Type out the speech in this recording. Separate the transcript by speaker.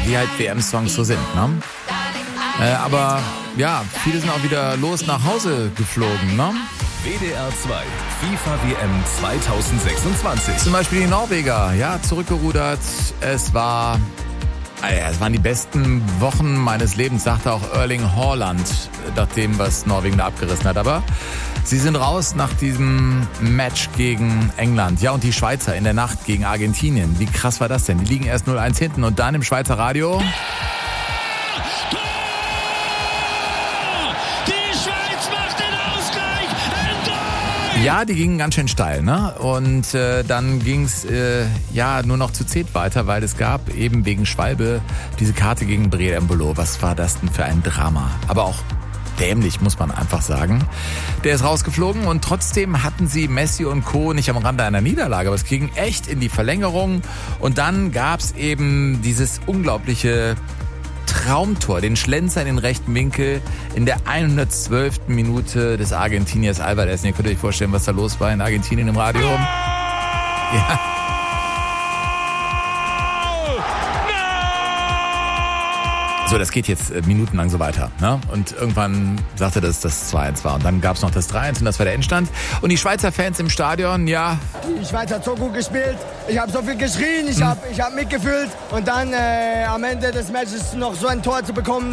Speaker 1: wie halt WM-Songs so sind, ne? Aber ja, viele sind auch wieder los nach Hause geflogen, ne?
Speaker 2: WDR 2, FIFA WM 2026.
Speaker 1: Zum Beispiel die Norweger, ja, zurückgerudert. Es waren die besten Wochen meines Lebens, sagte auch Erling Haaland, nach dem, was Norwegen da abgerissen hat. Aber sie sind raus nach diesem Match gegen England. Ja, und die Schweizer in der Nacht gegen Argentinien. Wie krass war das denn? Die liegen erst 0-1 hinten und dann im Schweizer Radio... Ja, die gingen ganz schön steil, ne? Und dann ging's nur noch zu 10 weiter, weil es gab eben wegen Schwalbe diese Karte gegen Breel Embolo. Was war das denn für ein Drama? Aber auch dämlich, muss man einfach sagen. Der ist rausgeflogen und trotzdem hatten sie Messi und Co. nicht am Rande einer Niederlage, aber es ging echt in die Verlängerung. Und dann gab's eben dieses unglaubliche Traumtor, den Schlenzer in den rechten Winkel in der 112. Minute des Argentiniers Alvarez. Ihr könnt euch vorstellen, was da los war in Argentinien im Radio. Ja. So, das geht jetzt minutenlang so weiter, ne? Und irgendwann sagte das 2-1 war. Und dann gab es noch das 3-1 und das war der Endstand. Und die Schweizer Fans im Stadion, ja...
Speaker 3: Die Schweiz hat so gut gespielt. Ich habe so viel geschrien, ich hab mitgefühlt. Und dann am Ende des Matches noch so ein Tor zu bekommen,